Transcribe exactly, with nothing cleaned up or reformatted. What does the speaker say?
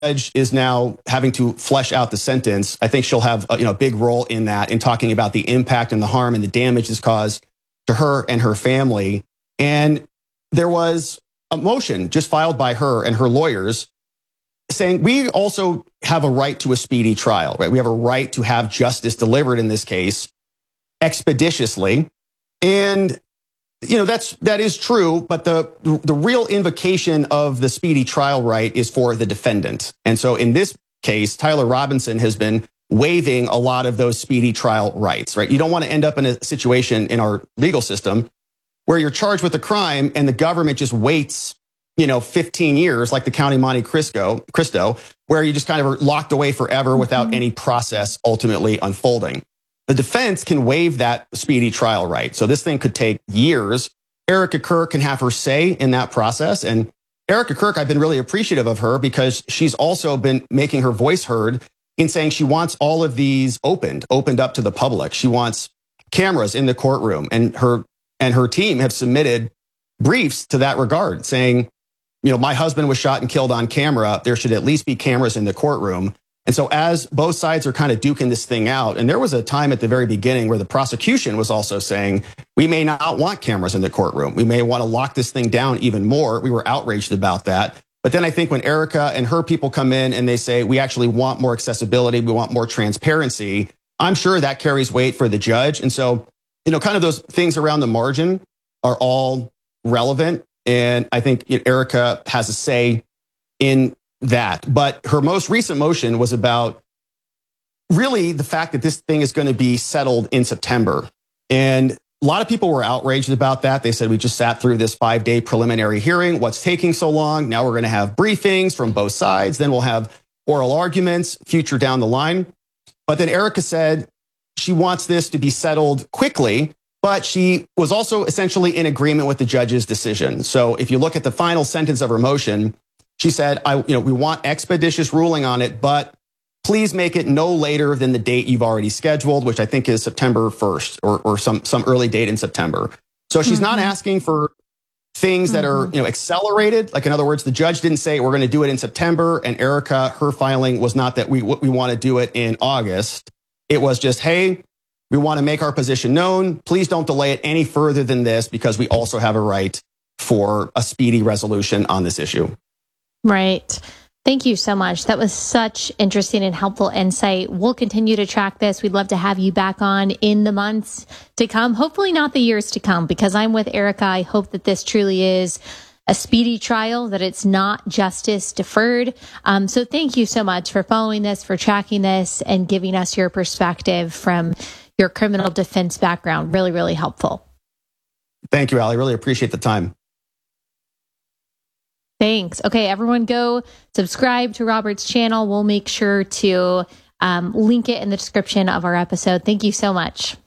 judge is now having to flesh out the sentence. I think she'll have a, you know, a big role in that, in talking about the impact and the harm and the damage this caused to her and her family. And there was a motion just filed by her and her lawyers saying we also have a right to a speedy trial, right? We have a right to have justice delivered in this case expeditiously. And, you know, that's, that is true, but the, the real invocation of the speedy trial right is for the defendant. And so in this case, Tyler Robinson has been waiving a lot of those speedy trial rights, right? You don't want to end up in a situation in our legal system where you're charged with a crime and the government just waits, you know, fifteen years, like the County Monte Cristo, Cristo, where you just kind of are locked away forever without mm-hmm. any process ultimately unfolding. The defense can waive that speedy trial right. So this thing could take years. Erica Kirk can have her say in that process. And Erica Kirk, I've been really appreciative of her because she's also been making her voice heard in saying she wants all of these opened, opened up to the public. She wants cameras in the courtroom, and her and her team have submitted briefs to that regard saying, you know, my husband was shot and killed on camera. There should at least be cameras in the courtroom. And so as both sides are kind of duking this thing out, and there was a time at the very beginning where the prosecution was also saying, we may not want cameras in the courtroom. We may want to lock this thing down even more. We were outraged about that. But then I think when Erica and her people come in and they say, we actually want more accessibility, we want more transparency, I'm sure that carries weight for the judge. And so, you know, kind of those things around the margin are all relevant. And I think you know, Erica has a say in that. But her most recent motion was about really the fact that this thing is going to be settled in September. And a lot of people were outraged about that. They said, we just sat through this five day preliminary hearing. What's taking so long? Now we're going to have briefings from both sides. Then we'll have oral arguments future down the line. But then Erica said she wants this to be settled quickly, but she was also essentially in agreement with the judge's decision. So if you look at the final sentence of her motion, she said, I, you know, we want expeditious ruling on it, but please make it no later than the date you've already scheduled, which I think is September first or, or some, some early date in September. So she's mm-hmm. not asking for things mm-hmm. that are, you know, accelerated. Like, in other words, the judge didn't say we're going to do it in September. And Erica, her filing was not that we, we want to do it in August. It was just, hey, we want to make our position known. Please don't delay it any further than this because we also have a right for a speedy resolution on this issue. Right. Thank you so much. That was such interesting and helpful insight. We'll continue to track this. We'd love to have you back on in the months to come. Hopefully not the years to come, because I'm with Erica. I hope that this truly is a speedy trial, that it's not justice deferred. Um, so thank you so much for following this, for tracking this, and giving us your perspective from your criminal defense background. Really, really helpful. Thank you, Allie. Really appreciate the time. Thanks. Okay, everyone go subscribe to Robert's channel. We'll make sure to um, link it in the description of our episode. Thank you so much.